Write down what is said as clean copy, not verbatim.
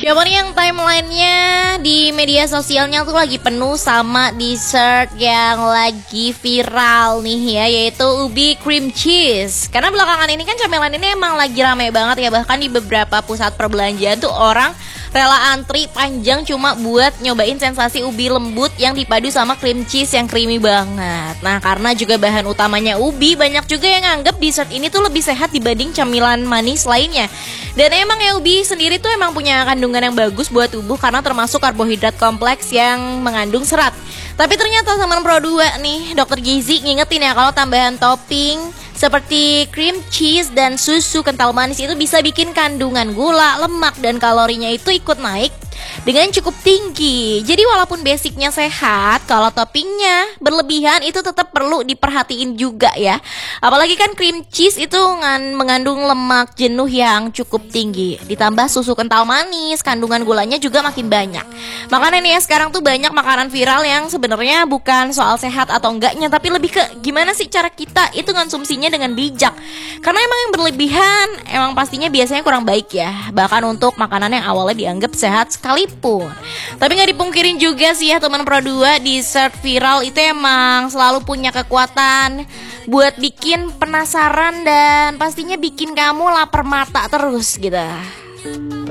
Siapa nih yang timelinenya di media sosialnya tuh lagi penuh sama dessert yang lagi viral nih ya, yaitu ubi cream cheese. Karena belakangan ini kan camilan ini emang lagi rame banget ya, bahkan di beberapa pusat perbelanjaan tuh orang rela antri panjang cuma buat nyobain sensasi ubi lembut yang dipadu sama cream cheese yang creamy banget. Nah, karena juga bahan utamanya ubi, banyak juga yang nganggep dessert ini tuh lebih sehat dibanding camilan manis lainnya. Dan emang ya, ubi sendiri tuh emang punya kandungan yang bagus buat tubuh karena termasuk karbohidrat kompleks yang mengandung serat. Tapi ternyata teman Pro 2 nih, Dokter Gizi ngingetin ya kalau tambahan topping seperti cream cheese dan susu kental manis itu bisa bikin kandungan gula, lemak, dan kalorinya itu ikut naik dengan cukup tinggi. Jadi walaupun basicnya sehat, kalau toppingnya berlebihan itu tetap perlu diperhatiin juga ya. Apalagi kan cream cheese itu mengandung lemak jenuh yang cukup tinggi. Ditambah susu kental manis, kandungan gulanya juga makin banyak. Makanya nih ya, sekarang tuh banyak makanan viral yang sebenarnya bukan soal sehat atau enggaknya, tapi lebih ke gimana sih cara kita itu konsumsinya dengan bijak. Karena emang yang berlebihan emang pastinya biasanya kurang baik ya, bahkan untuk makanan yang awalnya dianggap sehat sekalipun. Tapi nggak dipungkirin juga sih ya teman Pro 2, dessert viral itu emang selalu punya kekuatan buat bikin penasaran dan pastinya bikin kamu lapar mata terus gitu.